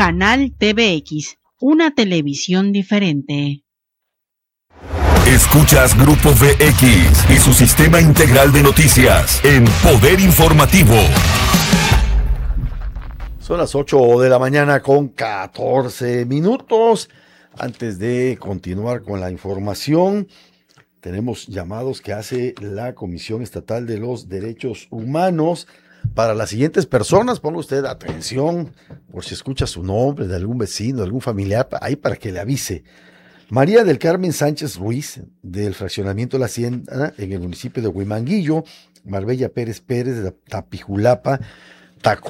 Canal TVX, una televisión diferente. Escuchas Grupo VX y su sistema integral de noticias en Poder Informativo. Son las 8 de la mañana con 14 minutos. Antes de continuar con la información, tenemos llamados que hace la Comisión Estatal de los Derechos Humanos para las siguientes personas. Ponga usted atención por si escucha su nombre de algún vecino, de algún familiar, ahí para que le avise. María del Carmen Sánchez Ruiz, del fraccionamiento de la Hacienda en el municipio de Huimanguillo. Marbella Pérez Pérez de Tapijulapa,